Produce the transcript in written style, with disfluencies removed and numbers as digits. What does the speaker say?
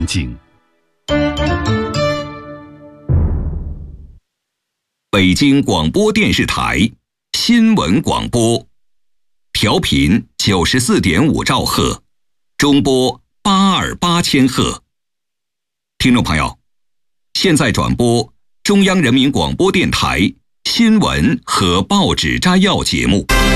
境。 北京广播电视台新闻广播，调频94.5兆赫，中波828千赫。听众朋友，现在转播中央人民广播电台新闻和报纸摘要节目。